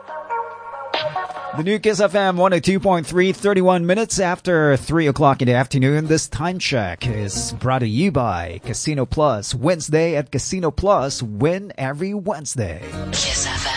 The new Kiss FM 102.3, 31 minutes after 3 o'clock in the afternoon. This time check is brought to you by Casino Plus. Wednesday at Casino Plus. Win every Wednesday. Kiss FM.